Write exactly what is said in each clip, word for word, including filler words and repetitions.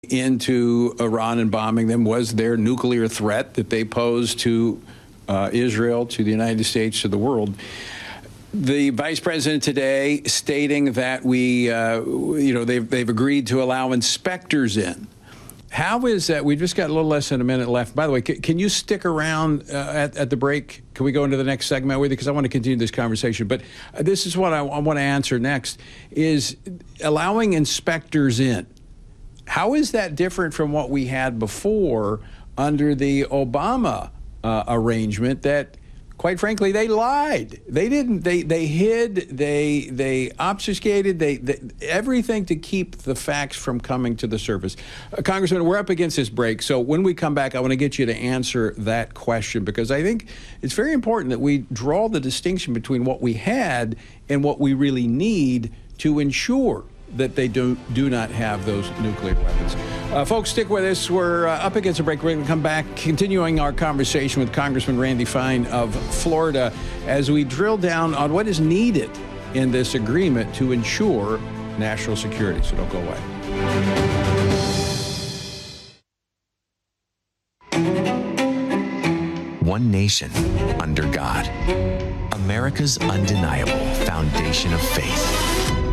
into Iran and bombing them was their nuclear threat that they posed to uh, Israel, to the United States, to the world. The vice president today stating that we, uh, you know, they've, they've agreed to allow inspectors in. How is that? We just got a little less than a minute left. By the way, can, can you stick around uh, at, at the break? Can we go into the next segment with you? Because I want to continue this conversation. But uh, this is what I, I want to answer next, is allowing inspectors in. How is that different from what we had before under the Obama uh, arrangement that, quite frankly, they lied. They didn't, they they hid, they they obfuscated, they, they everything to keep the facts from coming to the surface. Uh, Congressman, we're up against this break, so when we come back, I want to get you to answer that question, because I think it's very important that we draw the distinction between what we had and what we really need to ensure that they do, do not have those nuclear weapons. Uh, folks, stick with us. We're uh, up against a break. We're going to come back, continuing our conversation with Congressman Randy Fine of Florida as we drill down on what is needed in this agreement to ensure national security. So don't go away. One nation under God. America's undeniable foundation of faith.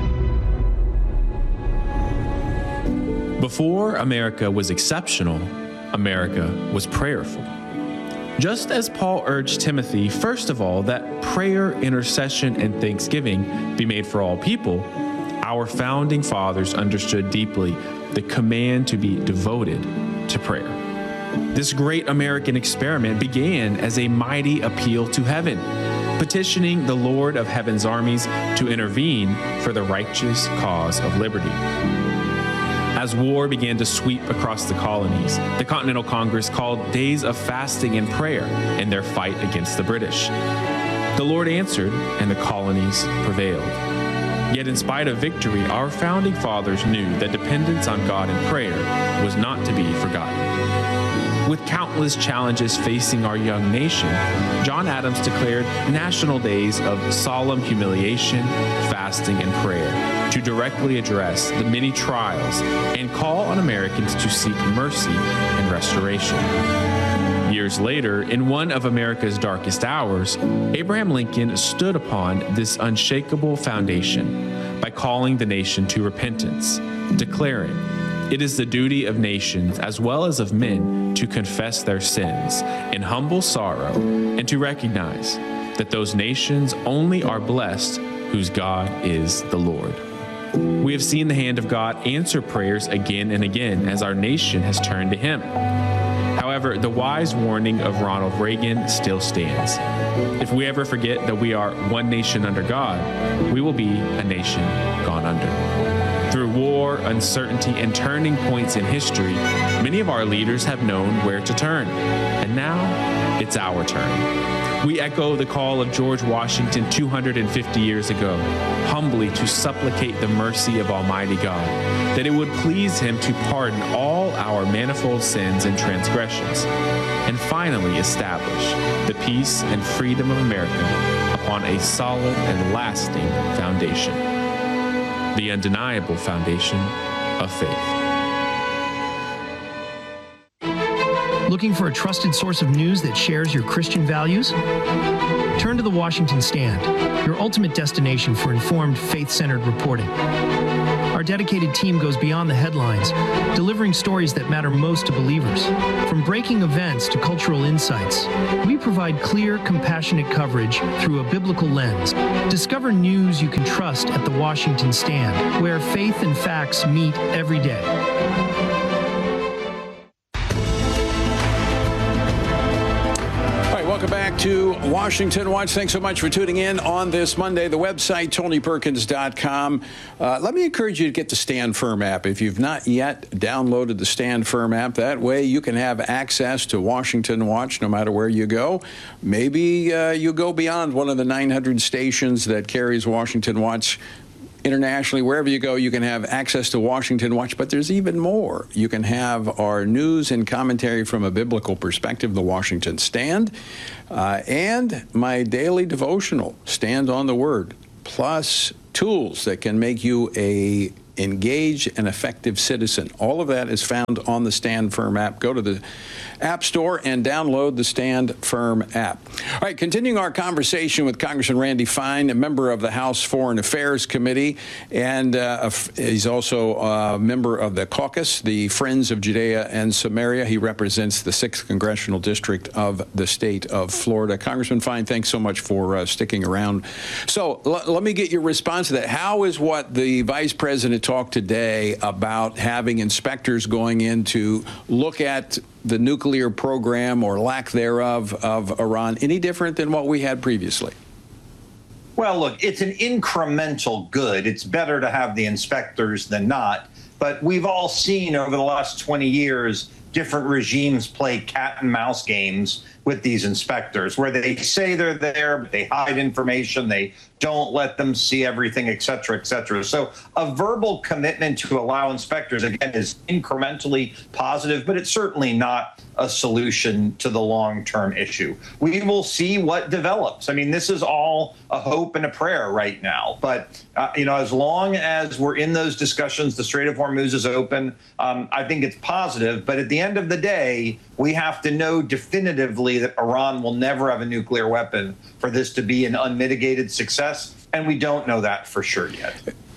Before America was exceptional, America was prayerful. Just as Paul urged Timothy, first of all, that prayer, intercession, and thanksgiving be made for all people, our founding fathers understood deeply the command to be devoted to prayer. This great American experiment began as a mighty appeal to heaven, petitioning the Lord of heaven's armies to intervene for the righteous cause of liberty. As war began to sweep across the colonies, the Continental Congress called days of fasting and prayer in their fight against the British. The Lord answered, and the colonies prevailed. Yet in spite of victory, our founding fathers knew that dependence on God and prayer was not to be forgotten. With countless challenges facing our young nation, John Adams declared national days of solemn humiliation, fasting, and prayer to directly address the many trials and call on Americans to seek mercy and restoration. Years later, in one of America's darkest hours, Abraham Lincoln stood upon this unshakable foundation by calling the nation to repentance, declaring, "It is the duty of nations as well as of men to confess their sins in humble sorrow and to recognize that those nations only are blessed whose God is the Lord." We have seen the hand of God answer prayers again and again as our nation has turned to Him. However, the wise warning of Ronald Reagan still stands. If we ever forget that we are one nation under God, we will be a nation gone under. Through war, uncertainty, and turning points in history, many of our leaders have known where to turn. And now, it's our turn. We echo the call of George Washington two hundred fifty years ago, humbly to supplicate the mercy of Almighty God, that it would please Him to pardon all our manifold sins and transgressions, and finally establish the peace and freedom of America upon a solid and lasting foundation, the undeniable foundation of faith. Looking for a trusted source of news that shares your Christian values? Turn to The Washington Stand, your ultimate destination for informed, faith-centered reporting. Our dedicated team goes beyond the headlines, delivering stories that matter most to believers. From breaking events to cultural insights, we provide clear, compassionate coverage through a biblical lens. Discover news you can trust at The Washington Stand, where faith and facts meet every day. Welcome back to Washington Watch. Thanks so much for tuning in on this Monday. The website, Tony Perkins dot com. Uh, let me encourage you to get the Stand Firm app. If you've not yet downloaded the Stand Firm app, that way you can have access to Washington Watch no matter where you go. Maybe uh, you go beyond one of the nine hundred stations that carries Washington Watch. Internationally, wherever you go, you can have access to Washington Watch, but there's even more. You can have our news and commentary from a biblical perspective, the Washington Stand, uh, and my daily devotional, Stand on the Word, plus tools that can make you a engaged and effective citizen. All of that is found on the Stand Firm app. Go to the App Store and download the Stand Firm app. All right, continuing our conversation with Congressman Randy Fine, a member of the House Foreign Affairs Committee, and uh, he's also a member of the caucus, the Friends of Judea and Samaria. He represents the sixth Congressional District of the state of Florida. Congressman Fine, thanks so much for uh, sticking around. So l- let me get your response to that. How is what the Vice President talked today about having inspectors going in to look at the nuclear program or lack thereof of Iran any different than what we had previously? Well, look, it's an incremental good. It's better to have the inspectors than not. But we've all seen over the last twenty years different regimes play cat and mouse games with these inspectors, where they say they're there, but they hide information, they don't let them see everything, et cetera, et cetera. So a verbal commitment to allow inspectors, again, is incrementally positive, but it's certainly not a solution to the long-term issue. We will see what develops. I mean, this is all a hope and a prayer right now. But, uh, you know, as long as we're in those discussions, the Strait of Hormuz is open, um, I think it's positive. But at the end of the day, we have to know definitively that Iran will never have a nuclear weapon for this to be an unmitigated success. And we don't know that for sure yet.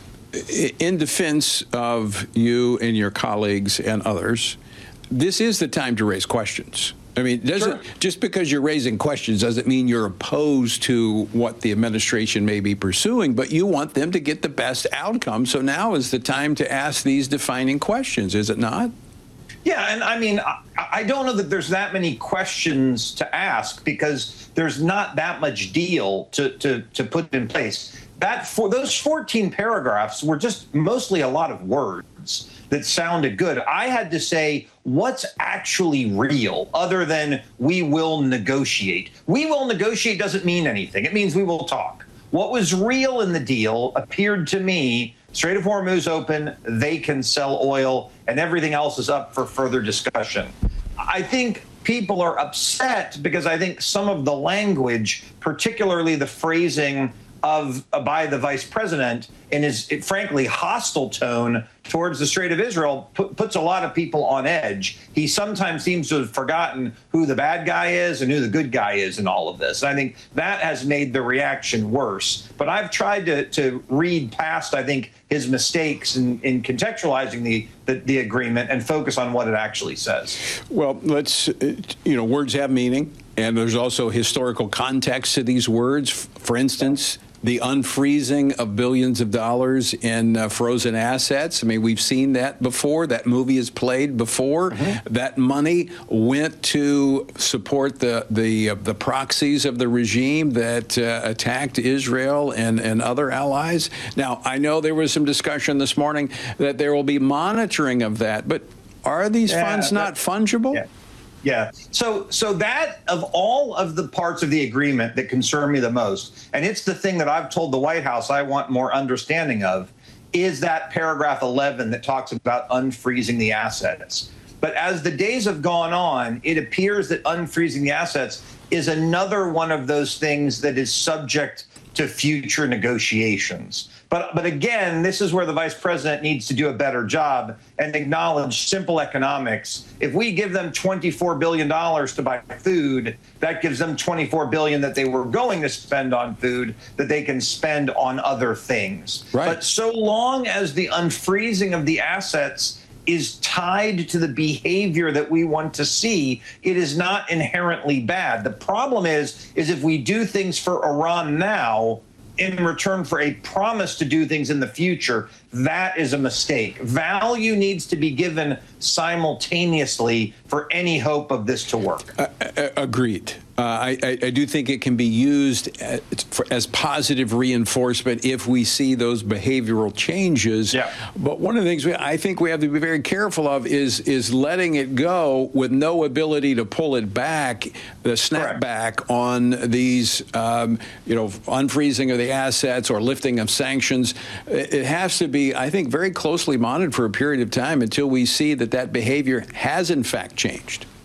In defense of you and your colleagues and others, this is the time to raise questions. I mean, doesn't sure. just because you're raising questions doesn't mean you're opposed to what the administration may be pursuing, but you want them to get the best outcome. So now is the time to ask these defining questions, is it not? Yeah, and I mean, I, I don't know that there's that many questions to ask because there's not that much deal to to, to put in place. That for those fourteen paragraphs were just mostly a lot of words that sounded good. I had to say, what's actually real other than we will negotiate? We will negotiate doesn't mean anything. It means we will talk. What was real in the deal appeared to me, Strait of Hormuz open, they can sell oil, and everything else is up for further discussion. I think people are upset because I think some of the language, particularly the phrasing of uh, by the vice president in his, it, frankly, hostile tone towards the Strait of Israel put, puts a lot of people on edge. He sometimes seems to have forgotten who the bad guy is and who the good guy is in all of this. I think that has made the reaction worse. But I've tried to, to read past, I think, his mistakes in, in contextualizing the, the, the agreement and focus on what it actually says. Well, let's, you know, words have meaning, and there's also historical context to these words. For instance, the unfreezing of billions of dollars in uh, frozen assets. I mean, we've seen that before. That movie is played before. Mm-hmm. That money went to support the the uh, the proxies of the regime that uh, attacked Israel and, and other allies. Now, I know there was some discussion this morning that there will be monitoring of that, but are these yeah, funds not fungible? Yeah. Yeah. So so that of all of the parts of the agreement that concern me the most, and it's the thing that I've told the White House I want more understanding of, is that paragraph eleven that talks about unfreezing the assets. But as the days have gone on, it appears that unfreezing the assets is another one of those things that is subject to future negotiations. But but again, this is where the vice president needs to do a better job and acknowledge simple economics. If we give them twenty-four billion dollars to buy food, that gives them twenty-four billion dollars that they were going to spend on food that they can spend on other things. Right. But so long as the unfreezing of the assets is tied to the behavior that we want to see, it is not inherently bad. The problem is, is if we do things for Iran now, in return for a promise to do things in the future, that is a mistake. Value needs to be given simultaneously for any hope of this to work. Uh, uh, agreed. Uh, I, I, I do think it can be used as, for, as positive reinforcement if we see those behavioral changes. Yeah. But one of the things we, I think we have to be very careful of is is letting it go with no ability to pull it back, the snapback on these, um, you know, unfreezing of the assets or lifting of sanctions. It has to be, I think, very closely monitored for a period of time until we see that that behavior has in fact changed.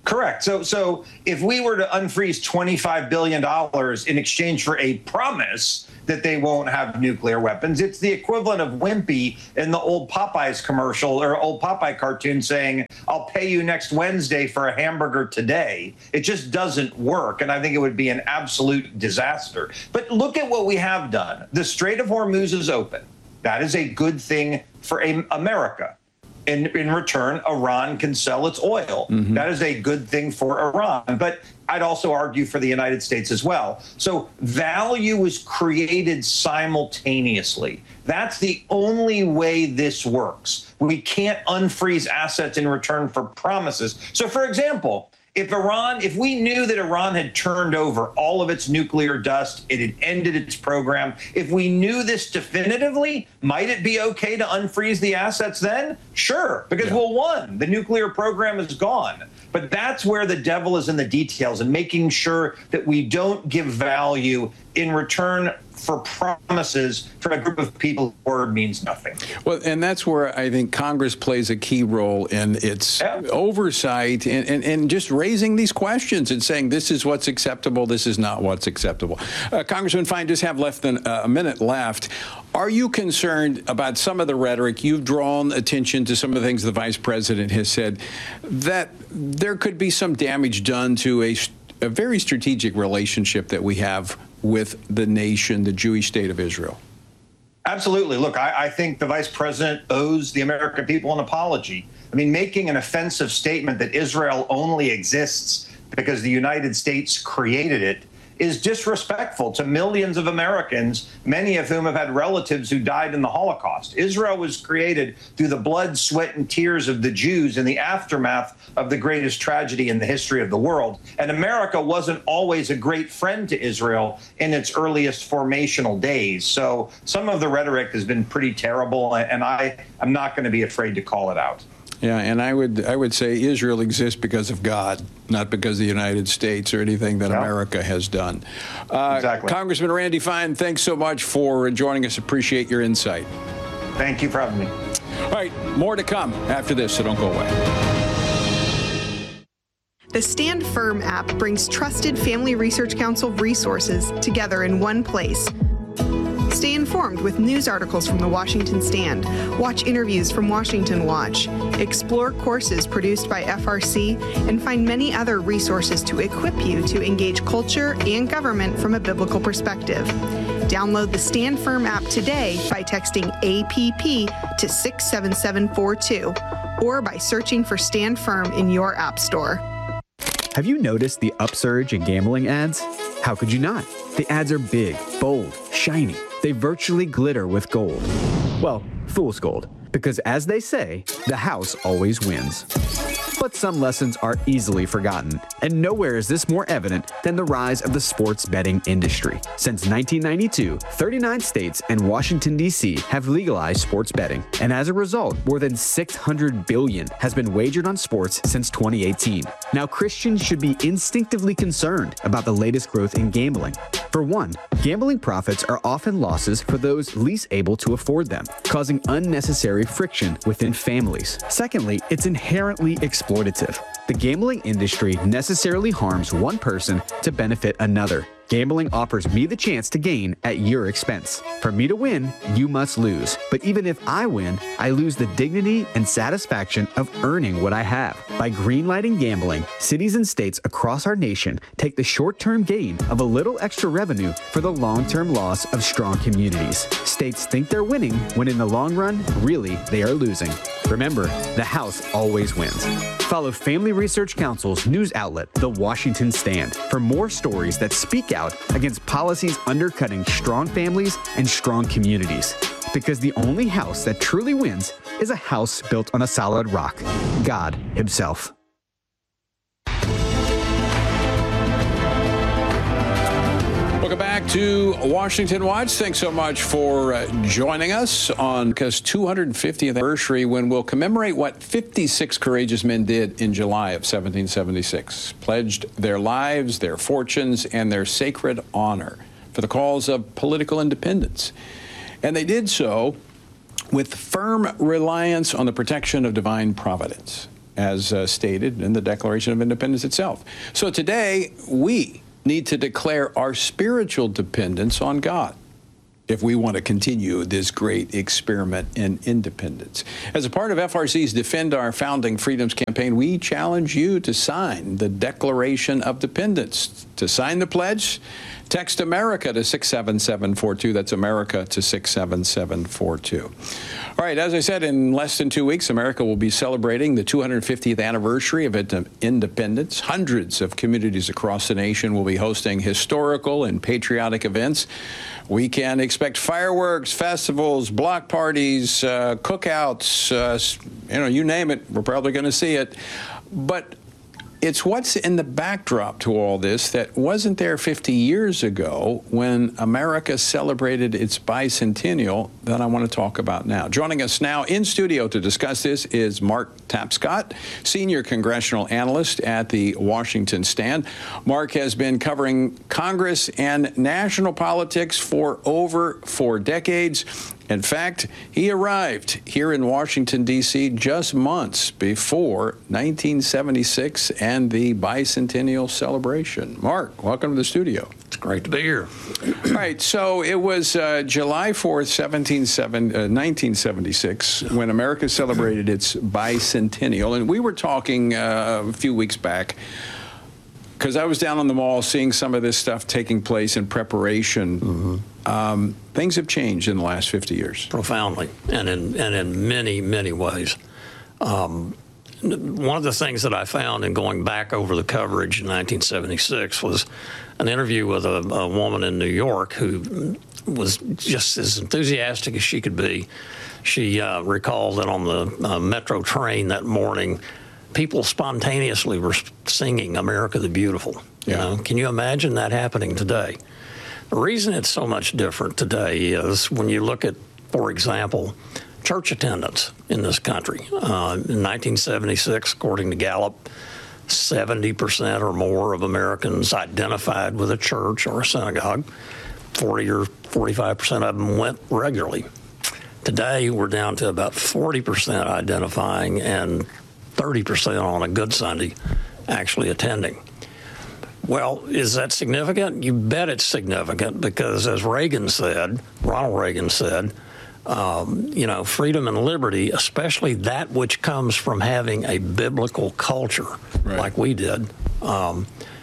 Correct. So, so if we were to unfreeze twenty-five billion dollars in exchange for a promise that they won't have nuclear weapons, it's the equivalent of Wimpy in the old Popeyes commercial or old Popeye cartoon saying, I'll pay you next Wednesday for a hamburger today. It just doesn't work. And I think it would be an absolute disaster. But look at what we have done. The Strait of Hormuz is open. That is a good thing for a, America. In, in return, Iran can sell its oil. Mm-hmm. That is a good thing for Iran. But I'd also argue for the United States as well. So value is created simultaneously. That's the only way this works. We can't unfreeze assets in return for promises. So, for example, if Iran, if we knew that Iran had turned over all of its nuclear dust, it had ended its program, if we knew this definitively, might it be okay to unfreeze the assets then? Sure, because yeah. well, one, the nuclear program is gone. But that's where the devil is in the details, and making sure that we don't give value in return for promises for a group of people whose word means nothing. Well, and that's where I think Congress plays a key role in its yeah. oversight and, and, and just raising these questions and saying this is what's acceptable, this is not what's acceptable. Uh, Congressman Fine, just have less than a minute left. Are you concerned about some of the rhetoric? You've drawn attention to some of the things the vice president has said, that there could be some damage done to a, a very strategic relationship that we have with the nation, the Jewish state of Israel? Absolutely. Look, I, I think the vice president owes the American people an apology. I mean, making an offensive statement that Israel only exists because the United States created it is disrespectful to millions of Americans, many of whom have had relatives who died in the Holocaust. Israel was created through the blood, sweat, and tears of the Jews in the aftermath of the greatest tragedy in the history of the world. And America wasn't always a great friend to Israel in its earliest formational days. So some of the rhetoric has been pretty terrible, and I am not going to be afraid to call it out. Yeah, and I would I would say Israel exists because of God, not because of the United States or anything that yeah. America has done. Uh, exactly. Congressman Randy Fine, thanks so much for joining us. Appreciate your insight. Thank you for having me. All right, more to come after this, so don't go away. The Stand Firm app brings trusted Family Research Council resources together in one place. Stay informed with news articles from the Washington Stand, watch interviews from Washington Watch, explore courses produced by F R C, and find many other resources to equip you to engage culture and government from a biblical perspective. Download the Stand Firm app today by texting A P P to six seven seven four two or by searching for Stand Firm in your app store. Have you noticed the upsurge in gambling ads? How could you not? The ads are big, bold, shiny. They virtually glitter with gold. Well, fool's gold, because as they say, the house always wins. But some lessons are easily forgotten, and nowhere is this more evident than the rise of the sports betting industry. Since nineteen ninety-two, thirty-nine states and Washington, D C have legalized sports betting, and as a result, more than six hundred billion dollars has been wagered on sports since twenty eighteen. Now, Christians should be instinctively concerned about the latest growth in gambling. For one, gambling profits are often losses for those least able to afford them, causing unnecessary friction within families. Secondly, it's inherently exploitative. The gambling industry necessarily harms one person to benefit another. Gambling offers me the chance to gain at your expense. For me to win, you must lose. But even if I win, I lose the dignity and satisfaction of earning what I have. By greenlighting gambling, cities and states across our nation take the short-term gain of a little extra revenue for the long-term loss of strong communities. States think they're winning when in the long run, really, they are losing. Remember, the house always wins. Follow Family Research Council's news outlet, The Washington Stand, for more stories that speak out against policies undercutting strong families and strong communities. Because the only house that truly wins is a house built on a solid rock, God Himself. Welcome back to Washington Watch. Thanks so much for uh, joining us on America's two hundred fiftieth anniversary, when we'll commemorate what fifty-six courageous men did in July of seventeen seventy-six. Pledged their lives, their fortunes, and their sacred honor for the cause of political independence. And they did so with firm reliance on the protection of divine providence. as uh, stated in the Declaration of Independence itself. So today, we need to declare our spiritual dependence on God if we want to continue this great experiment in independence. As a part of F R C's Defend Our Founding Freedoms campaign, we challenge you to sign the Declaration of Dependence. To sign the pledge, text America to six seven seven four two. That's America to six seven seven four two. All right, as I said, in less than two weeks, America will be celebrating the two hundred fiftieth anniversary of independence. Hundreds of communities across the nation will be hosting historical and patriotic events. We can expect fireworks, festivals, block parties, uh, cookouts, uh, you know, you name it, we're probably going to see it. But it's what's in the backdrop to all this that wasn't there fifty years ago when America celebrated its bicentennial that I want to talk about now. Joining us now in studio to discuss this is Mark Tapscott, senior congressional analyst at the Washington Stand. Mark has been covering Congress and national politics for over four decades. In fact, he arrived here in Washington, D C just months before nineteen seventy-six and the bicentennial celebration. Mark, welcome to the studio. It's great to be here. All right, so it was uh, July fourth, nineteen seventy-six, when America celebrated its bicentennial. And we were talking uh, a few weeks back, because I was down on the mall seeing some of this stuff taking place in preparation. Mm-hmm. Um, things have changed in the last fifty years. Profoundly, and in, and in many, many ways. Um, one of the things that I found in going back over the coverage in nineteen seventy-six was an interview with a, a woman in New York who was just as enthusiastic as she could be. She uh, recalled that on the uh, metro train that morning, people spontaneously were singing America the Beautiful. You Yeah. know, can you imagine that happening today? The reason it's so much different today is when you look at, for example, church attendance in this country. Uh, in nineteen seventy-six, according to Gallup, seventy percent or more of Americans identified with a church or a synagogue. forty or forty-five percent of them went regularly. Today, we're down to about forty percent identifying and thirty percent on a good Sunday actually attending. Well, is that significant? You bet it's significant because, as Reagan said, Ronald Reagan said, um, you know, freedom and liberty, especially that which comes from having a biblical culture Right. like we did, um,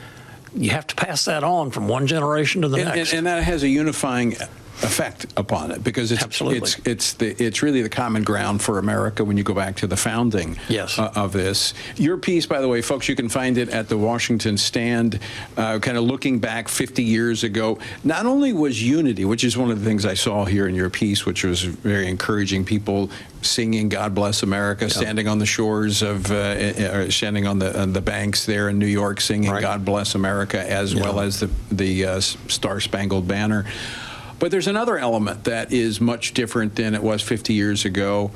you have to pass that on from one generation to the And, next. and, and that has a unifying effect upon it because it's Absolutely. it's it's the it's really the common ground for America when you go back to the founding Yes. uh, of this. Your piece, by the way, folks, you can find it at the Washington Stand, uh, kind of looking back fifty years ago. Not only was unity, which is one of the things I saw here in your piece, which was very encouraging, people singing "God Bless America," standing on the shores of, uh, or standing on the on the banks there in New York, singing Right. "God Bless America," as Yeah. well as the the uh, Star Spangled Banner. But there's another element that is much different than it was fifty years ago.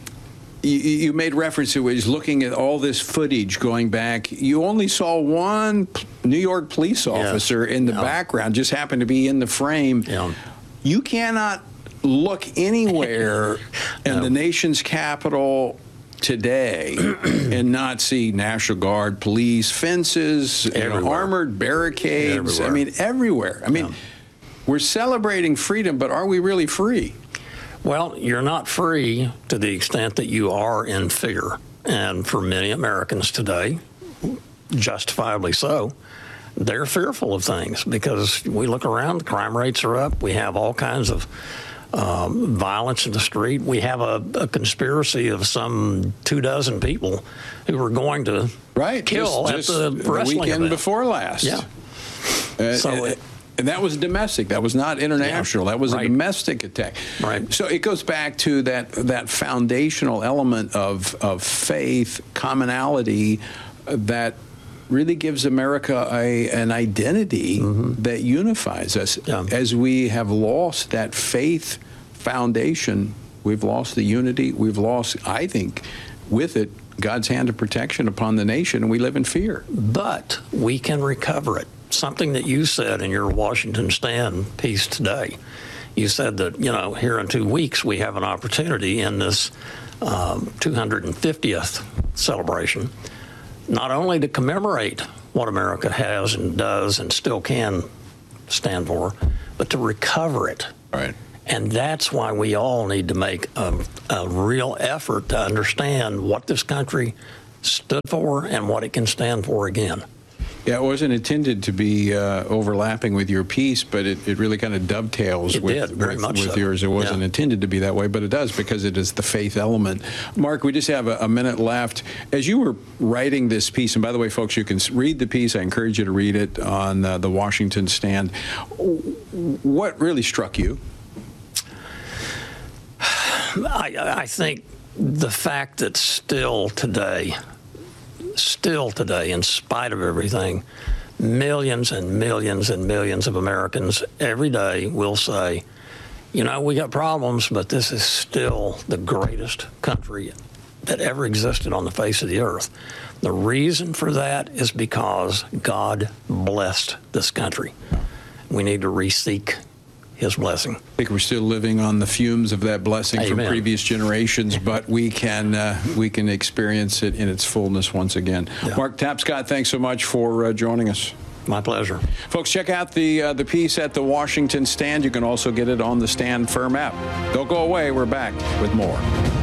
You, you made reference to it, is looking at all this footage going back. You only saw one p- New York police officer in the Yeah. background, just happened to be in the frame. Yeah. You cannot look anywhere in No. the nation's capital today and not see National Guard, police, fences, you know, Everywhere. armored barricades. I Everywhere. mean, everywhere. I mean, Yeah. we're celebrating freedom, but are we really free? Well, you're not free to the extent that you are in fear. And for many Americans today, justifiably so, they're fearful of things because we look around, the crime rates are up. We have all kinds of um, violence in the street. We have a, a conspiracy of some two dozen people who are going to Right. kill just, at just the wrestling weekend event. before last. Yeah. Uh, So and, it- and that was domestic. That was not international. Yeah, that was right. a domestic attack. Right. So it goes back to that that foundational element of of faith, commonality, uh, that really gives America a an identity that unifies us. Mm-hmm. Yeah. As we have lost that faith foundation, we've lost the unity. We've lost, I think, with it, God's hand of protection upon the nation, and we live in fear. But we can recover it. Something that you said in your Washington Stand piece today. You said that, you know, here in two weeks we have an opportunity in this um, two hundred fiftieth celebration, not only to commemorate what America has and does and still can stand for, but to recover it. Right. And that's why we all need to make a, a real effort to understand what this country stood for and what it can stand for again. Yeah, it wasn't intended to be uh, overlapping with your piece, but it, it really kind of dovetails It with, did, very with, much with so. yours. It wasn't Yeah. intended to be that way, but it does because it is the faith element. Mark, we just have a, a minute left. As you were writing this piece, and by the way, folks, you can s- read the piece. I encourage you to read it on uh, the Washington Stand. What really struck you? I, I think the fact that still today, still today, in spite of everything, millions and millions and millions of Americans every day will say, you know, we got problems, but this is still the greatest country that ever existed on the face of the earth. The reason for that is because God blessed this country. We need to re-seek his blessing. I think we're still living on the fumes of that blessing from Amen. previous generations, but we can uh, we can experience it in its fullness once again. Yeah. Mark Tapscott, thanks so much for uh, joining us. My pleasure. Folks, check out the uh, the piece at the Washington Stand. You can also get it on the Stand Firm app. Don't go away. We're back with more.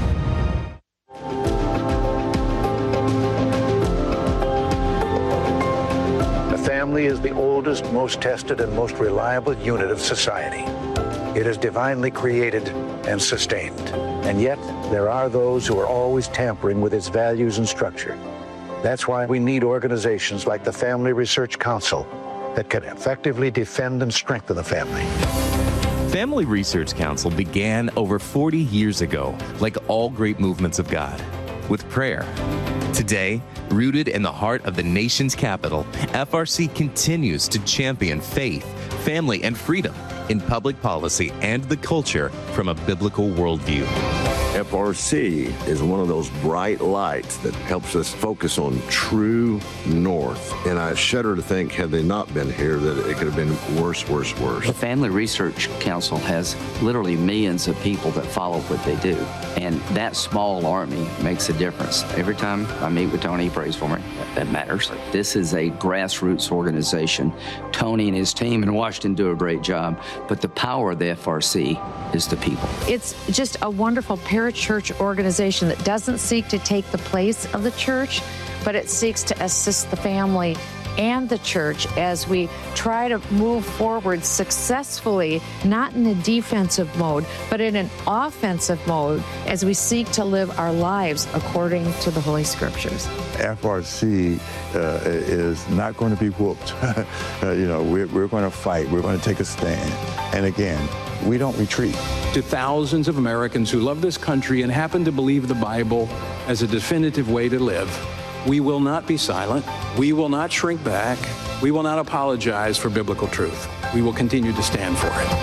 Family is the oldest, most tested, and most reliable unit of society. It is divinely created and sustained. And yet, there are those who are always tampering with its values and structure. That's why we need organizations like the Family Research Council that can effectively defend and strengthen the family. Family Research Council began over forty years ago, like all great movements of God, with prayer. Today, rooted in the heart of the nation's capital, F R C continues to champion faith, family, and freedom in public policy and the culture from a biblical worldview. F R C is one of those bright lights that helps us focus on true north. And I shudder to think, had they not been here, that it could have been worse, worse, worse. The Family Research Council has literally millions of people that follow what they do. And that small army makes a difference. Every time I meet with Tony, he prays for me. That matters. This is a grassroots organization. Tony and his team in Washington do a great job, but the power of the F R C is the people. It's just a wonderful parachurch organization that doesn't seek to take the place of the church, but it seeks to assist the family and the church as we try to move forward successfully, not in a defensive mode, but in an offensive mode as we seek to live our lives according to the Holy Scriptures. F R C uh, is not going to be whooped. uh, you know, we're, we're going to fight. We're going to take a stand. And again, we don't retreat. To thousands of Americans who love this country and happen to believe the Bible as a definitive way to live, we will not be silent. We will not shrink back. We will not apologize for biblical truth. We will continue to stand for it.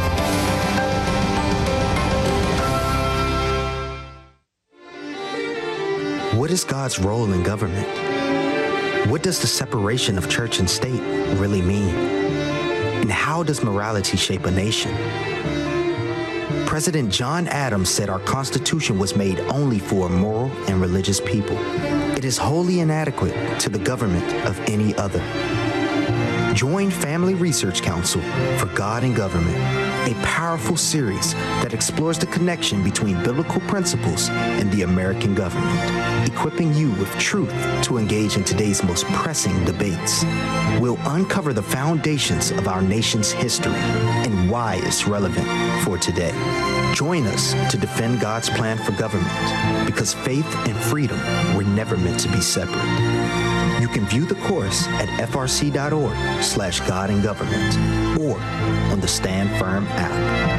What is God's role in government? What does the separation of church and state really mean? And how does morality shape a nation? President John Adams said our Constitution was made only for a moral and religious people. It is wholly inadequate to the government of any other. Join Family Research Council for God and Government, a powerful series that explores the connection between biblical principles and the American government, equipping you with truth to engage in today's most pressing debates. We'll uncover the foundations of our nation's history and why it's relevant for today. Join us to defend God's plan for government, because faith and freedom were never meant to be separate. You can view the course at frc.org slash God and Government or on the Stand Firm app.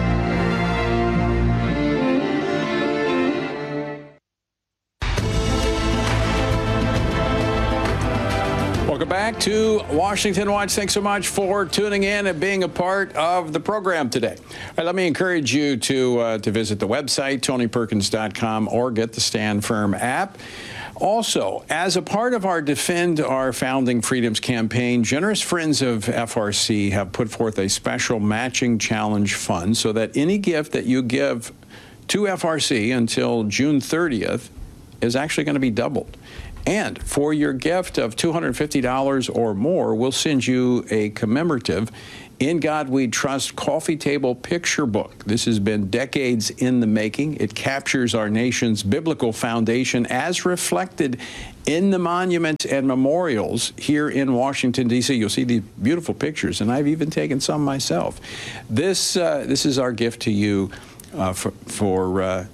Welcome back to Washington Watch. Thanks so much for tuning in and being a part of the program today. All right, let me encourage you to uh, to visit the website, tony perkins dot com, or get the Stand Firm app. Also, as a part of our Defend Our Founding Freedoms campaign, generous friends of F R C have put forth a special matching challenge fund so that any gift that you give to F R C until June thirtieth is actually going to be doubled. And for your gift of two hundred fifty dollars or more, we'll send you a commemorative In God We Trust coffee table picture book. This has been decades in the making. It captures our nation's biblical foundation as reflected in the monuments and memorials here in Washington, D C You'll see these beautiful pictures, and I've even taken some myself. This, uh, this is our gift to you uh, for, for uh,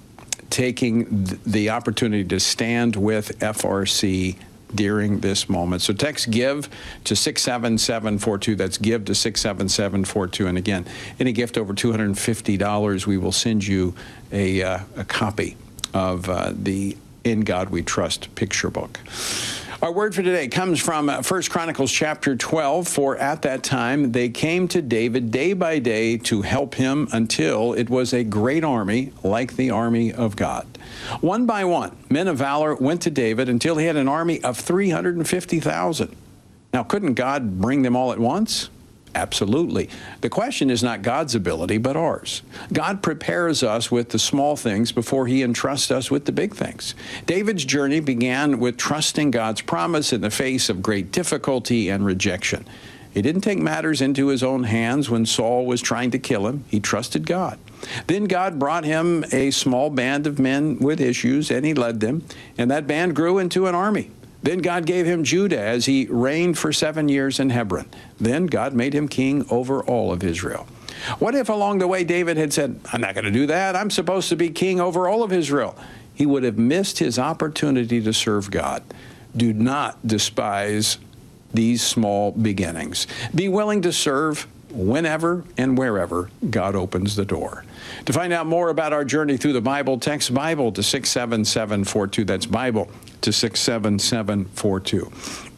taking th- the opportunity to stand with F R C during this moment. So text GIVE to six seven seven four two. That's GIVE to six seven seven four two. And again, any gift over two hundred fifty dollars, we will send you a, uh, a copy of uh, the In God We Trust picture book. Our word for today comes from First Chronicles chapter twelve. For at that time they came to David day by day to help him until it was a great army like the army of God. One by one, men of valor went to David until he had an army of three hundred fifty thousand. Now, couldn't God bring them all at once? Absolutely. The question is not God's ability, but ours. God prepares us with the small things before he entrusts us with the big things. David's journey began with trusting God's promise in the face of great difficulty and rejection. He didn't take matters into his own hands when Saul was trying to kill him. He trusted God. Then God brought him a small band of men with issues, and he led them, and that band grew into an army. Then God gave him Judah as he reigned for seven years in Hebron. Then God made him king over all of Israel. What if along the way David had said, I'm not going to do that. I'm supposed to be king over all of Israel. He would have missed his opportunity to serve God. Do not despise these small beginnings. Be willing to serve whenever and wherever God opens the door. To find out more about our journey through the Bible, text Bible to six seven seven four two. That's Bible to six seven seven four two.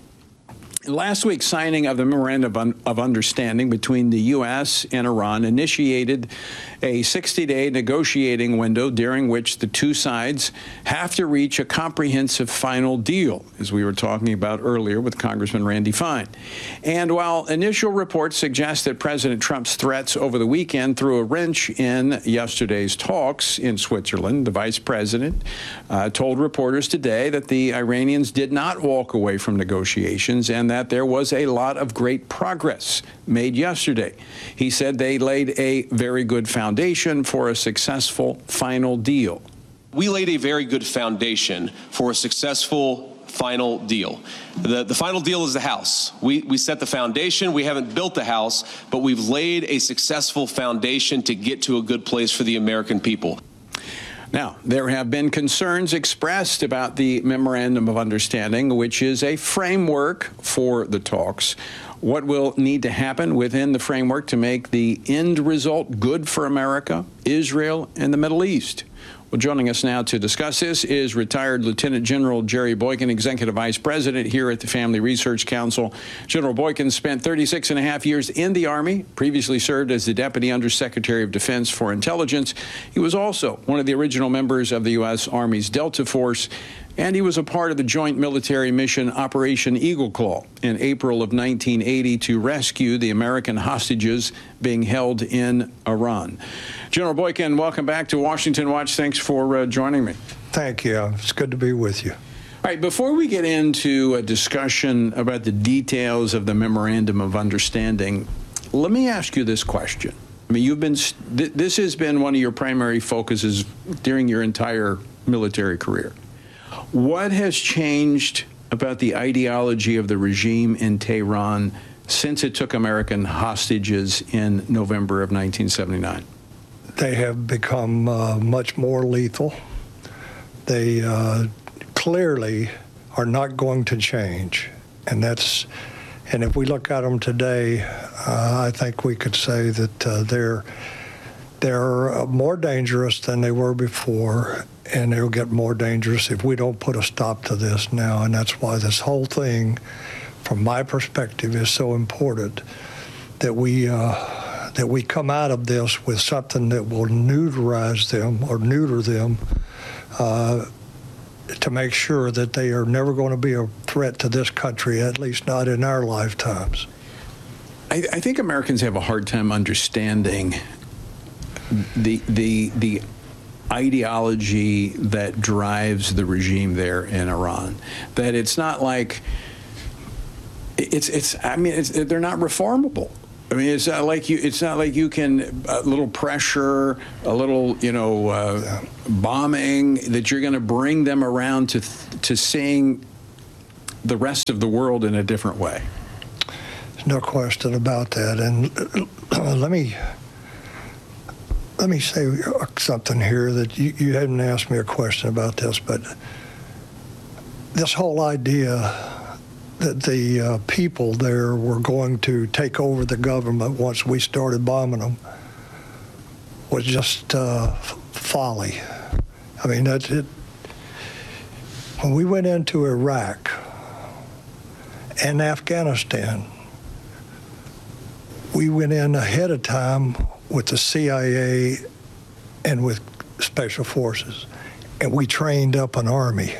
Last week's signing of the Memorandum of Understanding between the U S and Iran initiated a sixty-day negotiating window during which the two sides have to reach a comprehensive final deal, as we were talking about earlier with Congressman Randy Fine. And while initial reports suggest that President Trump's threats over the weekend threw a wrench in yesterday's talks in Switzerland, the vice president uh, told reporters today that the Iranians did not walk away from negotiations and that there was a lot of great progress made yesterday. He said they laid a very good foundation for a successful final deal. We laid a very good foundation for a successful final deal. The, the final deal is the house. We, we set the foundation. We haven't built the house, but we've laid a successful foundation to get to a good place for the American people. Now, there have been concerns expressed about the Memorandum of Understanding, which is a framework for the talks. What will need to happen within the framework to make the end result good for America, Israel, and the Middle East? Well, joining us now to discuss this is retired Lieutenant General Jerry Boykin, Executive Vice President here at the Family Research Council. General Boykin spent thirty-six and a half years in the Army, previously served as the Deputy Undersecretary of Defense for Intelligence. He was also one of the original members of the U S. Army's Delta Force, and he was a part of the joint military mission Operation Eagle Claw in April of nineteen eighty to rescue the American hostages being held in Iran. General Boykin, welcome back to Washington Watch. Thanks for uh, joining me. Thank you. It's good to be with you. All right, before we get into a discussion about the details of the Memorandum of Understanding, let me ask you this question. I mean, you've been, th- this has been one of your primary focuses during your entire military career. What has changed about the ideology of the regime in Tehran since it took American hostages in November of nineteen seventy-nine? They have become uh, much more lethal. They uh, clearly are not going to change, and that's. And if we look at them today, uh, I think we could say that uh, they're they're more dangerous than they were before, and they'll get more dangerous if we don't put a stop to this now. And that's why this whole thing, from my perspective, is so important that we. Uh, that we come out of this with something that will neutralize them or neuter them uh, to make sure that they are never going to be a threat to this country, at least not in our lifetimes. I, I think Americans have a hard time understanding the the the ideology that drives the regime there in Iran. That it's not like it's it's. I mean, it's, they're not reformable. I mean, it's not like you. It's not like you can a little pressure, a little you know uh, yeah. bombing that you're going to bring them around to to seeing the rest of the world in a different way. There's no question about that. And uh, let me let me say something here that you, you hadn't asked me a question about this, but this whole idea that the uh, people there were going to take over the government once we started bombing them was just uh, folly. I mean, that's it. When we went into Iraq and Afghanistan, we went in ahead of time with the C I A and with Special Forces, and we trained up an army.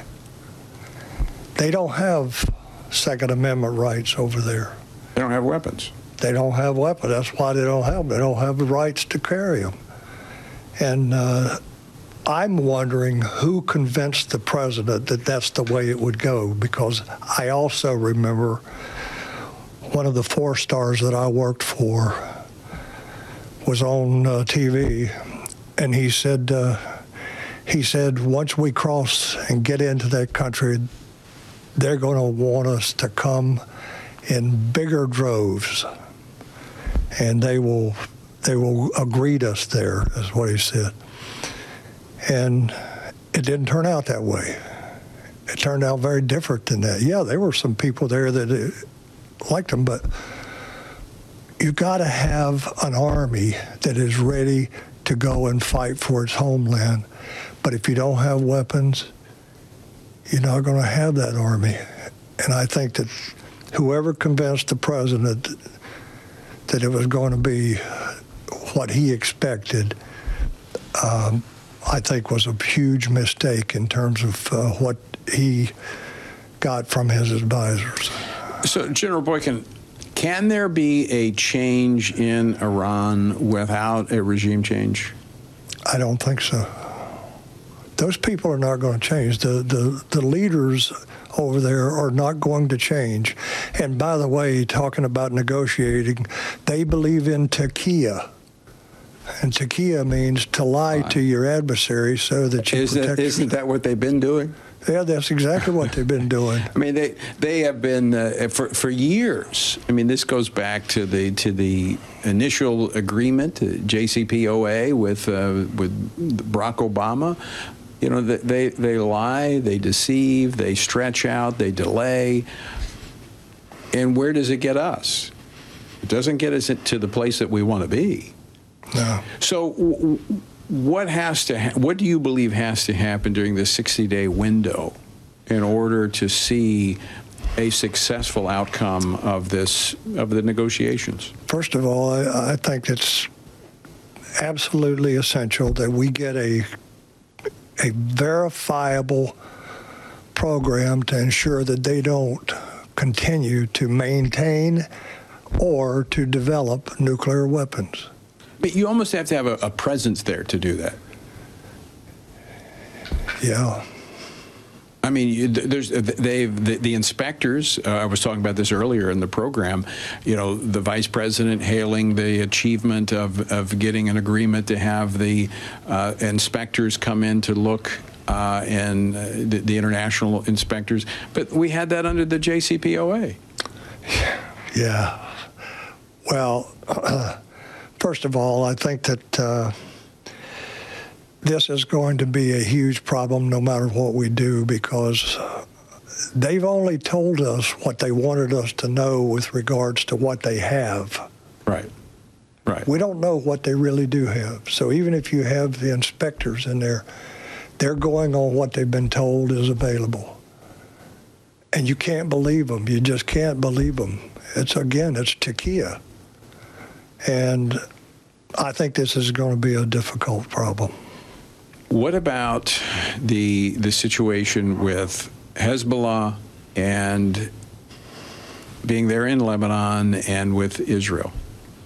They don't have Second Amendment rights over there. They don't have weapons. They don't have weapons. That's why they don't have them. They don't have the rights to carry them. And uh, I'm wondering who convinced the president that that's the way it would go, because I also remember one of the four stars that I worked for was on uh, T V, and he said, uh, he said, once we cross and get into that country, they're going to want us to come in bigger droves, and they will they will greet us there, is what he said. And it didn't turn out that way. It turned out very different than that. Yeah, there were some people there that liked them, but you got to have an army that is ready to go and fight for its homeland. But if you don't have weapons, you're not going to have that army. And I think that whoever convinced the president that it was going to be what he expected, um, I think was a huge mistake in terms of uh, what he got from his advisors. So, General Boykin, can there be a change in Iran without a regime change? I don't think so. Those people are not going to change. The, the the leaders over there are not going to change. And by the way, talking about negotiating, they believe in taqiyya. And taqiyya means to lie right. to your adversary so that you Is protect that, Isn't that what they've been doing? Yeah, that's exactly what they've been doing. I mean, they they have been uh, for for years. I mean, this goes back to the to the initial agreement, uh, J C P O A, with uh, with Barack Obama. You know, they they lie, they deceive, they stretch out, they delay. And where does it get us? It doesn't get us to the place that we want to be. No. So w- what has to ha- what do you believe has to happen during the sixty-day window in order to see a successful outcome of this of the negotiations? First of all, I, I think it's absolutely essential that we get a a verifiable program to ensure that they don't continue to maintain or to develop nuclear weapons. But you almost have to have a, a presence there to do that. Yeah. I mean, you, there's they've the, the inspectors. Uh, I was talking about this earlier in the program. You know, the vice president hailing the achievement of of getting an agreement to have the uh, inspectors come in to look, uh, and uh, the, the international inspectors. But we had that under the J C P O A. Yeah. Well, uh, first of all, I think that. Uh, This is going to be a huge problem no matter what we do, because they've only told us what they wanted us to know with regards to what they have. Right, right. We don't know what they really do have. So even if you have the inspectors in there, they're going on what they've been told is available. And you can't believe them. You just can't believe them. It's, again, it's taqiyya. And I think this is going to be a difficult problem. What about the the situation with Hezbollah and being there in Lebanon and with Israel?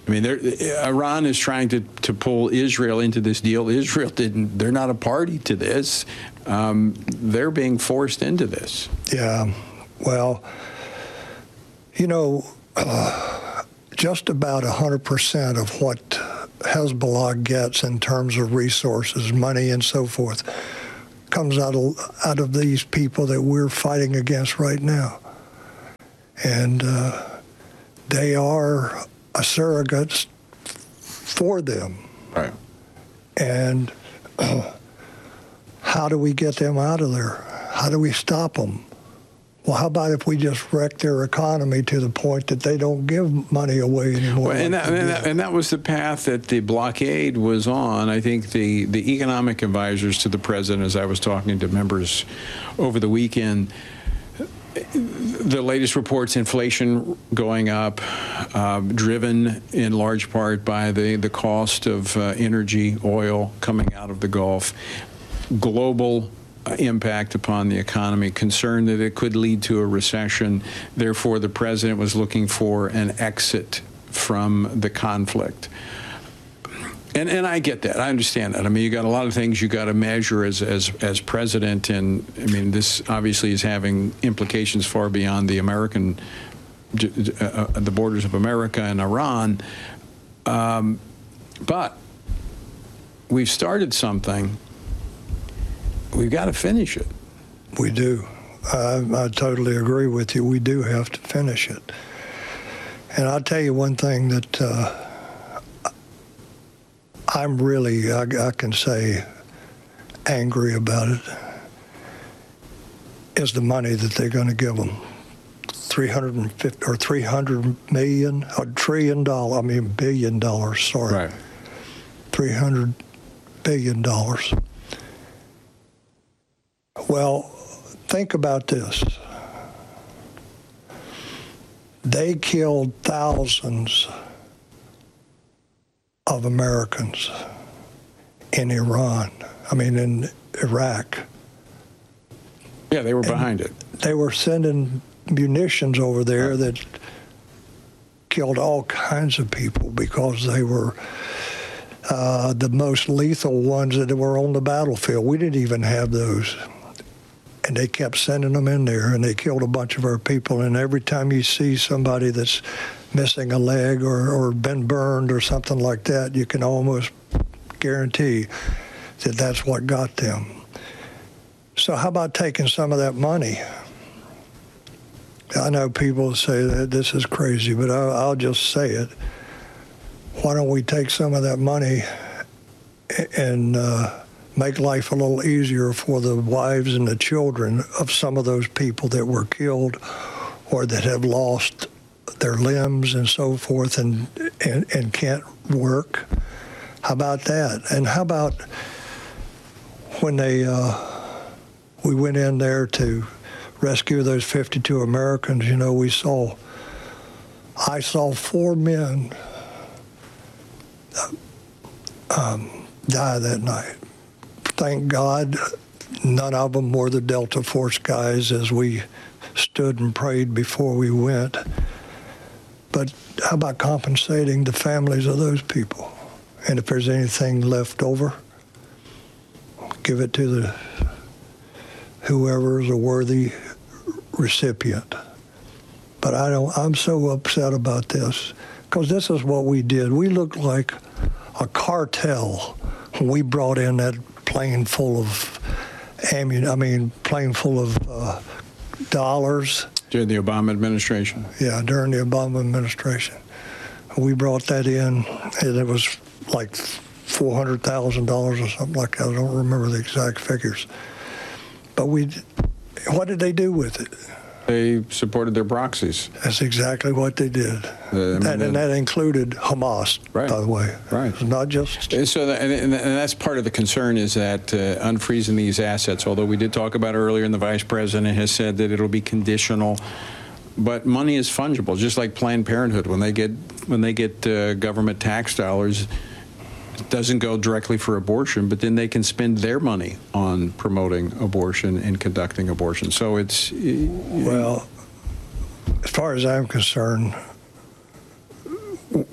I mean, Iran is trying to, to pull Israel into this deal. Israel didn't. They're not a party to this. Um, they're being forced into this. Yeah. Well, you know, uh, just about one hundred percent of what Hezbollah gets in terms of resources, money, and so forth, comes out of, out of these people that we're fighting against right now. And uh, they are a surrogate for them. Right. And uh, how do we get them out of there? How do we stop them? Well, how about if we just wreck their economy to the point that they don't give money away anymore? Well, and, like that, and, that, and that was the path that the blockade was on. I think the, the economic advisors to the president, as I was talking to members over the weekend, the latest reports, inflation going up, uh, driven in large part by the, the cost of uh, energy, oil coming out of the Gulf, global impact upon the economy, concern that it could lead to a recession. Therefore, the president was looking for an exit from the conflict. And and I get that. I understand that. I mean, you got a lot of things you got to measure as as as president, and I mean, this obviously is having implications far beyond the American, uh, the borders of America and Iran. Um, but we've started something. We've got to finish it. We do. I, I totally agree with you. We do have to finish it. And I'll tell you one thing that uh, I'm really, I, I can say, angry about it, is the money that they're going to give them. three hundred fifty or three hundred million, a trillion dollars, I mean billion dollars, sorry. Right. three hundred billion dollars. Well, think about this. They killed thousands of Americans in Iran, I mean in Iraq. Yeah, they were and behind it. They were sending munitions over there right. that killed all kinds of people because they were uh, the most lethal ones that were on the battlefield. We didn't even have those. And they kept sending them in there, and they killed a bunch of our people. And every time you see somebody that's missing a leg or, or been burned or something like that, you can almost guarantee that that's what got them. So how about taking some of that money? I know people say that this is crazy, but I'll, I'll just say it. Why don't we take some of that money and uh, make life a little easier for the wives and the children of some of those people that were killed or that have lost their limbs and so forth and, and, and can't work? How about that? And how about when they uh, we went in there to rescue those fifty-two Americans, you know, we saw, I saw four men um, die that night. Thank God none of them were the Delta Force guys as we stood and prayed before we went. But how about compensating the families of those people? And if there's anything left over, give it to the whoever is a worthy recipient. But I don't, I'm so upset about this because this is what we did. We looked like a cartel when we brought in that plane full of ammunition, I mean, plane full of uh, dollars. During the Obama administration? Yeah, during the Obama administration. We brought that in, and it was like four hundred thousand dollars or something like that. I don't remember the exact figures. But we, what did they do with it? They supported their proxies. That's exactly what they did. Uh, I mean, that, and that included Hamas, right. by the way. Right. It's not just... So, that, and, and that's part of the concern is that uh, unfreezing these assets, although we did talk about it earlier, and the vice president has said that it'll be conditional, but money is fungible, just like Planned Parenthood. When they get, when they get uh, government tax dollars, it doesn't go directly for abortion, but then they can spend their money on promoting abortion and conducting abortion. So it's... Well, as far as I'm concerned,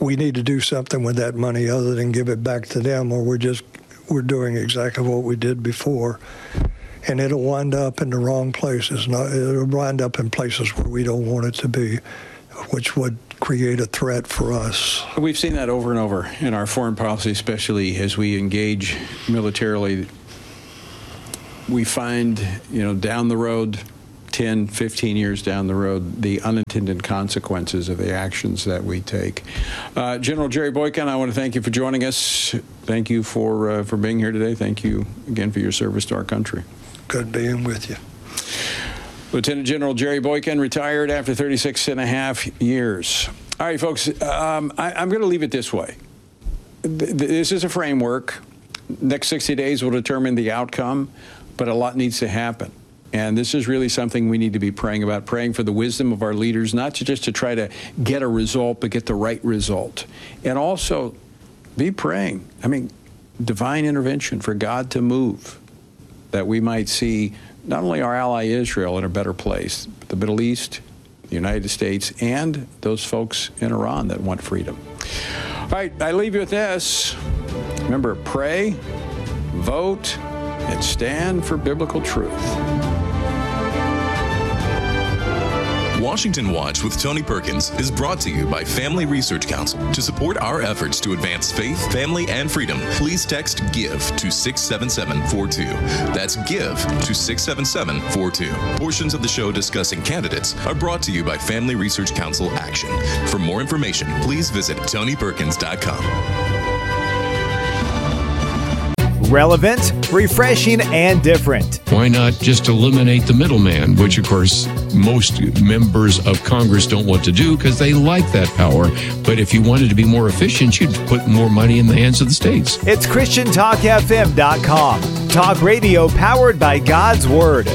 we need to do something with that money other than give it back to them, or we're just we're doing exactly what we did before, and it'll wind up in the wrong places. Not, it'll wind up in places where we don't want it to be, which would create a threat for us. We've seen that over and over in our foreign policy, especially as we engage militarily. We find, you know, down the road, ten, fifteen years down the road, the unintended consequences of the actions that we take. Uh, General Jerry Boykin, I want to thank you for joining us. Thank you for uh, for being here today. Thank you again for your service to our country. Good being with you. Lieutenant General Jerry Boykin retired after thirty-six and a half years. All right, folks, um, I, I'm going to leave it this way. Th- this is a framework. Next sixty days will determine the outcome, but a lot needs to happen. And this is really something we need to be praying about, praying for the wisdom of our leaders, not to just to try to get a result, but get the right result. And also be praying, I mean, divine intervention for God to move, that we might see not only our ally Israel in a better place, but the Middle East, the United States, and those folks in Iran that want freedom. All right, I leave you with this. Remember, pray, vote, and stand for biblical truth. Washington Watch with Tony Perkins is brought to you by Family Research Council. To support our efforts to advance faith, family, and freedom, please text GIVE to six seven seven four two. That's GIVE to six seven seven four two. Portions of the show discussing candidates are brought to you by Family Research Council Action. For more information, please visit tony perkins dot com. Relevant, refreshing, and different. Why not just eliminate the middleman, which, of course, most members of Congress don't want to do because they like that power. But if you wanted to be more efficient, you'd put more money in the hands of the states. It's Christian Talk F M dot com. Talk radio powered by God's Word.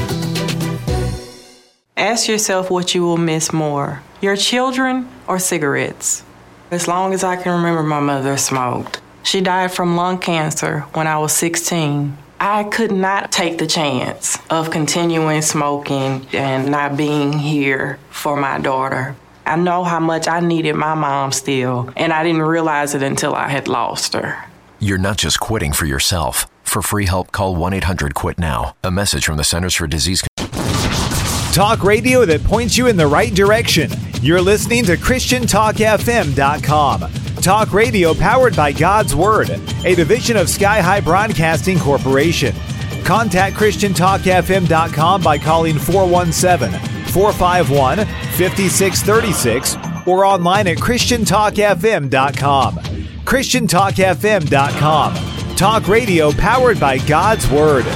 Ask yourself what you will miss more, your children or cigarettes. As long as I can remember, my mother smoked. She died from lung cancer when I was sixteen. I could not take the chance of continuing smoking and not being here for my daughter. I know how much I needed my mom still, and I didn't realize it until I had lost her. You're not just quitting for yourself. For free help, call one eight hundred quit now. A message from the Centers for Disease Control. Talk radio that points you in the right direction. You're listening to Christian Talk F M dot com. Talk radio powered by God's Word, a division of Sky High Broadcasting Corporation. Contact Christian Talk F M dot com by calling four one seven, four five one, five six three six or online at Christian Talk F M dot com. Christian Talk F M dot com. Talk radio powered by God's Word.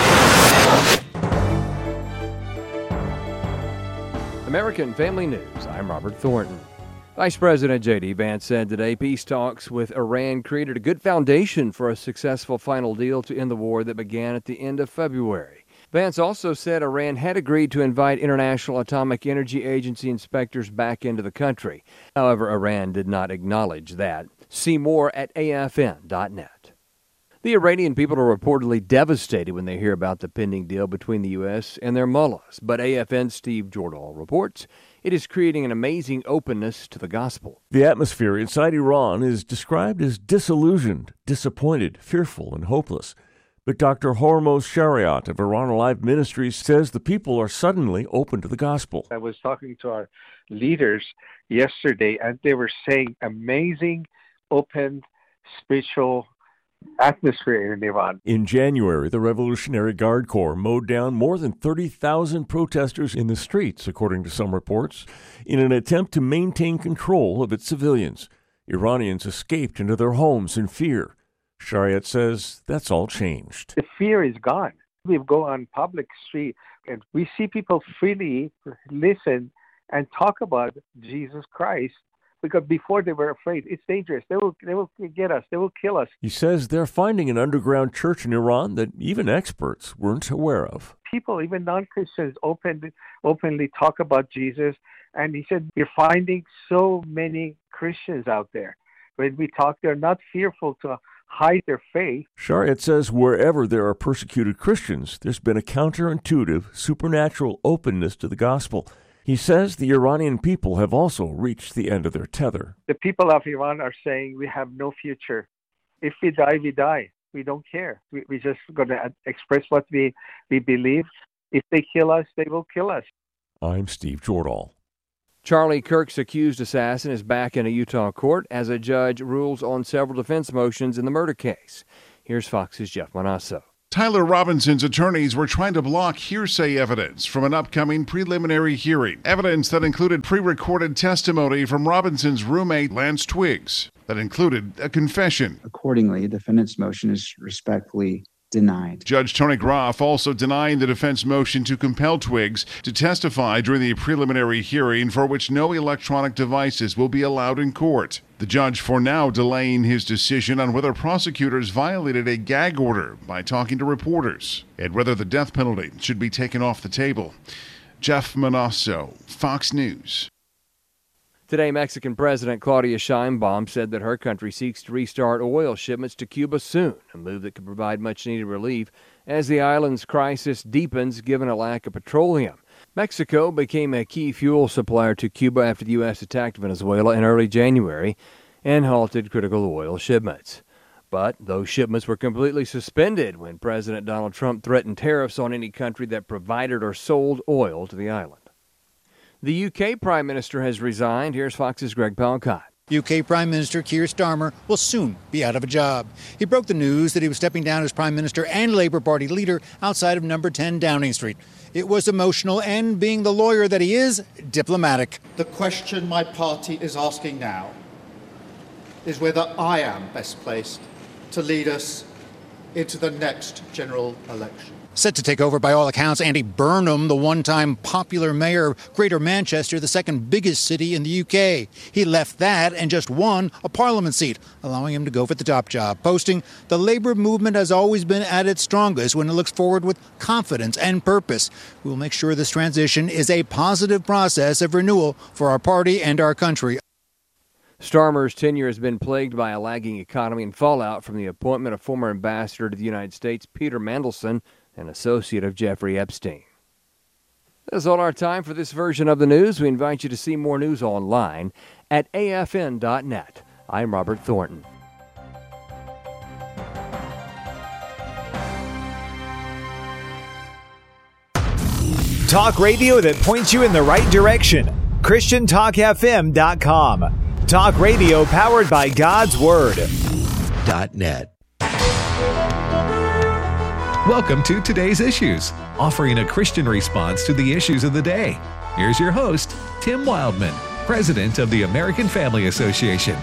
American Family News, I'm Robert Thornton. Vice President J D. Vance said today peace talks with Iran created a good foundation for a successful final deal to end the war that began at the end of February. Vance also said Iran had agreed to invite International Atomic Energy Agency inspectors back into the country. However, Iran did not acknowledge that. See more at A F N dot net. The Iranian people are reportedly devastated when they hear about the pending deal between the U S and their mullahs, but A F N's Steve Jordahl reports it is creating an amazing openness to the gospel. The atmosphere inside Iran is described as disillusioned, disappointed, fearful, and hopeless. But Doctor Hormoz Shariat of Iran Alive Ministries says the people are suddenly open to the gospel. I was talking to our leaders yesterday, and they were saying amazing, open, spiritual atmosphere in Iran. In January, the Revolutionary Guard Corps mowed down more than thirty thousand protesters in the streets, according to some reports, in an attempt to maintain control of its civilians. Iranians escaped into their homes in fear. Shariat says that's all changed. The fear is gone. We go on public street and we see people freely listen and talk about Jesus Christ. Because before they were afraid, it's dangerous. They will, they will get us. They will kill us. He says they're finding an underground church in Iran that even experts weren't aware of. People, even non-Christians, openly, openly talk about Jesus. And he said, you're finding so many Christians out there. When we talk, they're not fearful to hide their faith. Shariat says wherever there are persecuted Christians, there's been a counterintuitive, supernatural openness to the gospel. He says the Iranian people have also reached the end of their tether. The people of Iran are saying we have no future. If we die, we die. We don't care. We, we just going to express what we, we believe. If they kill us, they will kill us. I'm Steve Jordahl. Charlie Kirk's accused assassin is back in a Utah court as a judge rules on several defense motions in the murder case. Here's Fox's Jeff Manasso. Tyler Robinson's attorneys were trying to block hearsay evidence from an upcoming preliminary hearing. Evidence that included pre-recorded testimony from Robinson's roommate, Lance Twiggs, that included a confession. Accordingly, the defendant's motion is respectfully denied. Judge Tony Groff also denying the defense motion to compel Twiggs to testify during the preliminary hearing for which no electronic devices will be allowed in court. The judge for now delaying his decision on whether prosecutors violated a gag order by talking to reporters and whether the death penalty should be taken off the table. Jeff Manasso, Fox News. Today, Mexican President Claudia Sheinbaum said that her country seeks to restart oil shipments to Cuba soon, a move that could provide much-needed relief as the island's crisis deepens given a lack of petroleum. Mexico became a key fuel supplier to Cuba after the U S attacked Venezuela in early January and halted critical oil shipments. But those shipments were completely suspended when President Donald Trump threatened tariffs on any country that provided or sold oil to the island. The U K Prime Minister has resigned. Here's Fox's Greg Palcott. U K Prime Minister Keir Starmer will soon be out of a job. He broke the news that he was stepping down as Prime Minister and Labour Party leader outside of number ten Downing Street. It was emotional and, being the lawyer that he is, diplomatic. The question my party is asking now is whether I am best placed to lead us into the next general election. Set to take over, by all accounts, Andy Burnham, the one-time popular mayor of Greater Manchester, the second biggest city in the U K. He left that and just won a parliament seat, allowing him to go for the top job, posting, "The Labour movement has always been at its strongest when it looks forward with confidence and purpose. We will make sure this transition is a positive process of renewal for our party and our country." Starmer's tenure has been plagued by a lagging economy and fallout from the appointment of former ambassador to the United States, Peter Mandelson, an associate of Jeffrey Epstein. That's all our time for this version of the news. We invite you to see more news online at A F N dot net. I'm Robert Thornton. Talk radio that points you in the right direction. Christian Talk F M dot com. Talk radio powered by God's Word. .net. Welcome to Today's Issues, offering a Christian response to the issues of the day. Here's your host, Tim Wildman, President of the American Family Association.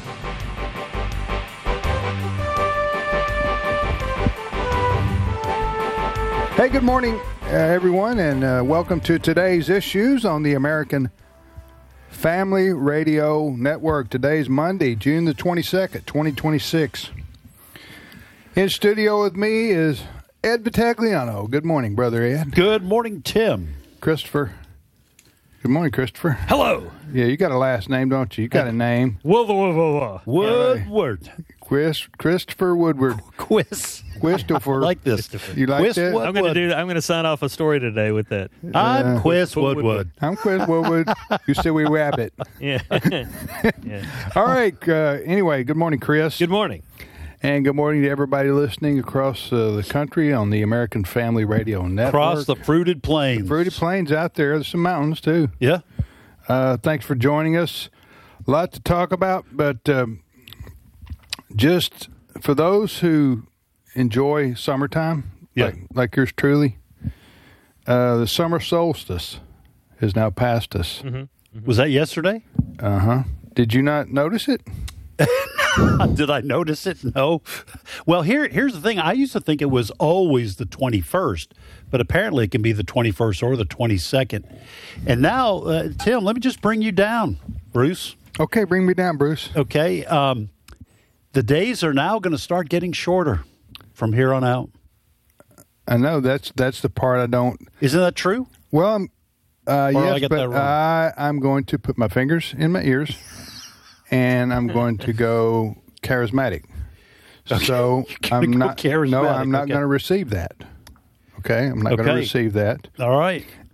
Hey, good morning, uh, everyone, and uh, welcome to Today's Issues on the American Family Radio Network. Today's Monday, June the twenty-second, twenty twenty-six. In studio with me is Ed Vitagliano. Good morning, Brother Ed. Good morning, Tim. Christopher. Good morning, Christopher. Hello. Yeah, you got a last name, don't you? You got a name. Woodward. Chris, Christopher Woodward. Quiz. Christopher. I like this. You like Quiz that? Woodward. I'm going to do. I'm going to sign off a story today with that. I'm Uh, Quiz Woodward. I'm Chris Woodward. You silly rabbit. Yeah. yeah. All right. Uh, anyway, good morning, Chris. Good morning. And good morning to everybody listening across uh, the country on the American Family Radio Network. Across the fruited plains. The fruited plains out there. There's some mountains, too. Yeah. Uh, thanks for joining us. A lot to talk about, but um, just for those who enjoy summertime, yeah. like, like yours truly, uh, the summer solstice has now passed us. Mm-hmm. Mm-hmm. Was that yesterday? Uh-huh. Did you not notice it? Did I notice it? No. Well, here, here's the thing. I used to think it was always the twenty-first, but apparently it can be the twenty-first or the twenty-second. And now, uh, Tim, let me just bring you down, Bruce. Okay, bring me down, Bruce. Okay. Um, the days are now going to start getting shorter from here on out. I know. That's that's the part I don't... Isn't that true? Well, I'm, uh, Or yes, I get but that wrong? I, I'm going to put my fingers in my ears. And I'm going to go charismatic. Okay. So You're I'm gonna go not. charismatic, No, I'm not okay. going to receive that. Okay, I'm not going to Okay. receive that. All right.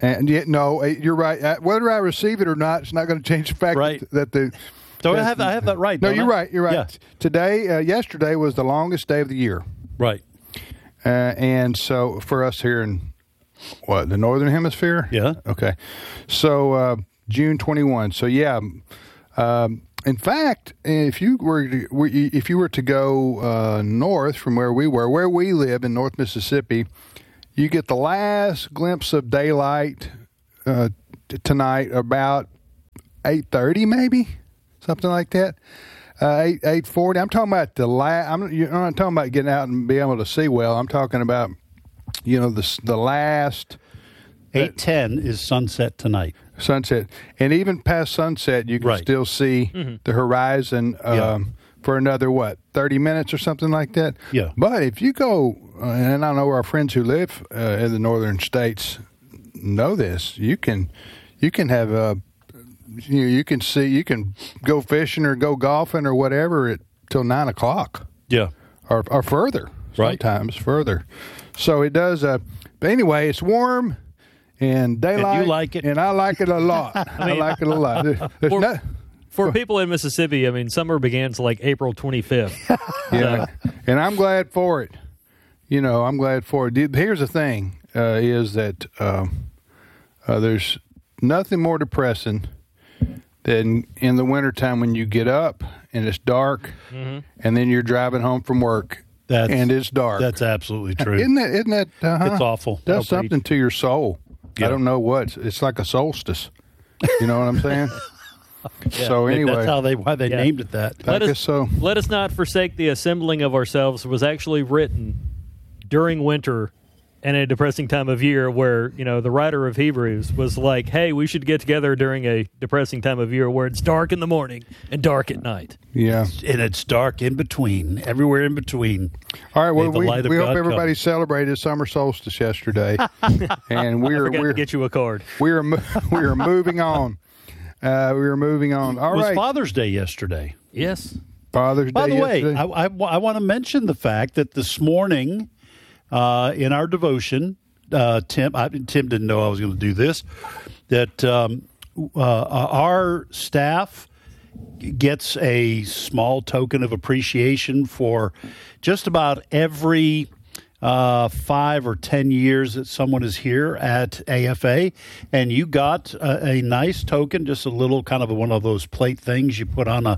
And yet, no, you're right. Uh, Whether I receive it or not, it's not going to change the fact Right. that, that the. So I that- have I have that right. No, don't you're I? right. You're right. Yeah. Today, uh, yesterday was the longest day of the year. Right. Uh, and so for us here in what the Northern Hemisphere, Yeah. okay. So uh, June twenty-first. So yeah. Um, in fact, if you were to, were- if you were to go uh, north from where we were, where we live in North Mississippi, you get the last glimpse of daylight uh, t- tonight about eight thirty, maybe something like that. Uh, eight eight forty. I'm talking about the last. I'm, you're not talking about getting out and being able to see well. I'm talking about, you know, the the last. eight ten is sunset tonight. Sunset, and even past sunset, you can Right. still see Mhm. the horizon um, Yeah. for another what thirty minutes or something like that. Yeah. But if you go, uh, and I know our friends who live uh, in the northern states know this, you can you can have a you, you can see you can go fishing or go golfing or whatever at till nine o'clock. Yeah. Or or further. Right. Sometimes further. So it does. Uh, but anyway, it's warm. And daylight, And you like it. and I like it a lot. I, mean- like it a lot. There- There's For, no, for people in Mississippi, I mean, summer begins like April twenty-fifth. yeah, and I'm glad for it. You know, I'm glad for it. Dude, here's the thing: uh, is that um, uh, there's nothing more depressing than in the wintertime when you get up and it's dark, Mhm. and then you're driving home from work That's, and it's dark. That's absolutely true. Isn't that? Isn't that? Uh-huh, It's awful. Does Agreed. something to your soul. I Yeah. don't know what. It's, it's like a solstice. You know what I'm saying? So Maybe anyway, that's how they why they Yeah. named it that. I Let guess us, so. let us not forsake the assembling of ourselves was actually written during winter and a depressing time of year where, you know, the writer of Hebrews was like, hey, we should get together during a depressing time of year where it's dark in the morning and dark at night. Yeah. And it's dark in between, everywhere in between. All right. Well, May the we, light of we hope God everybody come. celebrated summer solstice yesterday, and I we're forgot we're to get you a card. we're mo- we're moving on. Uh, we are moving on. All it was right. Father's Day yesterday. Yes. Father's By Day. the way, yesterday. I, I, I want to mention the fact that this morning uh, in our devotion, uh, Tim, I, Tim didn't know I was going to do this, that um, uh, our staff gets a small token of appreciation for just about every uh, five or ten years that someone is here at A F A, and you got a, a nice token, just a little kind of a, one of those plate things you put on a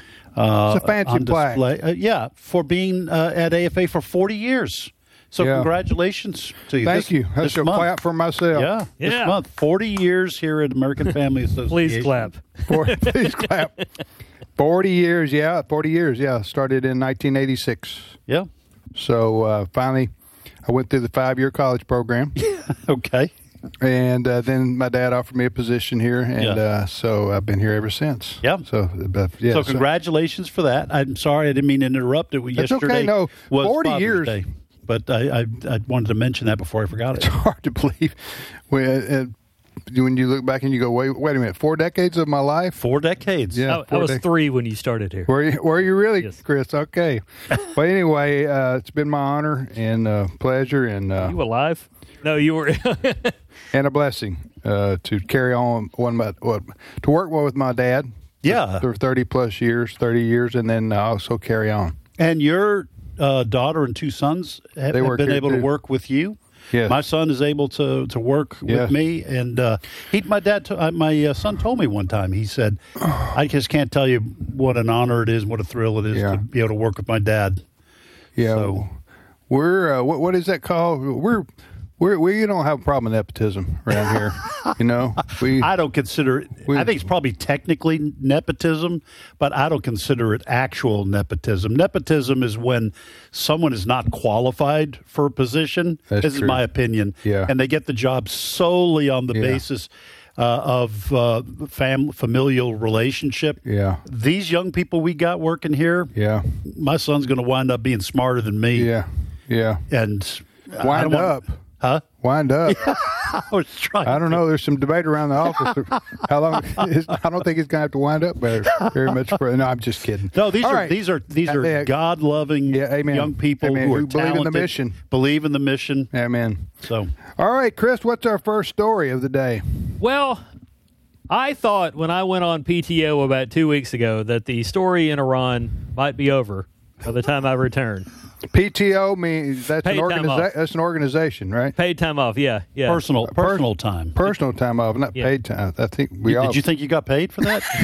uh, It's a fancy on plaque. display. Uh, yeah, for being uh, at A F A for forty years. So Yeah. congratulations to you. Thank This- you. I this should month. clap for myself. Yeah, Yeah. this month, forty years here at American Family Association. Please clap. For, please clap. Forty years. Yeah, forty years. Yeah, started in nineteen eighty-six. Yeah. So uh, finally, I went through the five-year college program. Okay. And uh, then my dad offered me a position here, and Yeah. uh, so I've been here ever since. Yeah. So, uh, yeah. so congratulations for that. I'm sorry I didn't mean to interrupt it. That's Yesterday okay. No, was forty Father's years. Day, but I, I I wanted to mention that before I forgot it. It's hard to believe when, uh, when you look back and you go, wait, wait a minute, four decades of my life. Four decades. Yeah, I, I four was dec- three when you started here. Were you, were you really, Yes. Chris? Okay. Well, anyway, uh, it's been my honor and uh, pleasure and uh, You alive? No, you were. and a blessing uh, to carry on one my, what, to work well with my dad. Yeah. For thirty plus years, thirty years, and then also carry on. And your uh, daughter and two sons have, They have work been here, able to too. work with you. Yes. My son is able to, to work with Yes. me, and uh, he, my dad, to, uh, my uh, son told me one time. He said, "I just can't tell you what an honor it is, what a thrill it is Yeah. to be able to work with my dad." Yeah, So- we're uh, what what is that called? We're we're we don't have a problem with nepotism around here. You know, we I don't consider it. We- I think it's probably technically nepotism, but I don't consider it actual nepotism. Nepotism is when someone is not qualified for a position. That's this true. is my opinion. Yeah. And they get the job solely on the Yeah. basis uh, of uh, fam- familial relationship. yeah These young people we got working here, yeah my son's going to wind up being smarter than me. yeah yeah And I wind don't wanna- up. Huh? Wind up. Yeah, I was trying. I don't know. There's some debate around the office. How long? Is, I don't think he's going to have to wind up very, very much. For, no, I'm just kidding. No, these All are right. these are these are Uh, God-loving yeah, amen. young people Amen. who are Who believe in the talented, mission. Believe in the mission. Amen. So, all right, Chris, what's our first story of the day? Well, I thought when I went on P T O about two weeks ago that the story in Iran might be over by the time I return. P T O means that's Paid an time organiza- off. That's an organization, right? Paid time off, yeah, yeah. personal personal time. Personal time off, not Yeah. paid time. I think we You- all. Did you think you got paid for that?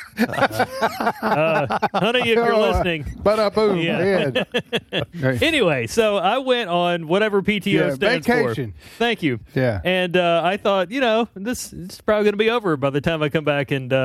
uh, honey, if you're Oh, uh, listening. But boom, Yeah. yeah. Anyway, so I went on whatever P T O Yeah, stands vacation. for. Thank you. Yeah. And uh, I thought, you know, this, this is probably going to be over by the time I come back and. Uh,